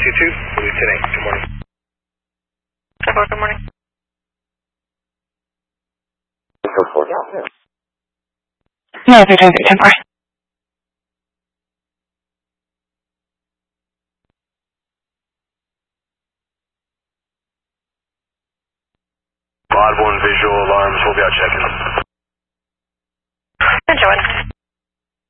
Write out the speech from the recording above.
Lieutenant, good morning. Good morning. No, 310-4. Mod 1 visual alarms, we'll be out checking. Enjoy.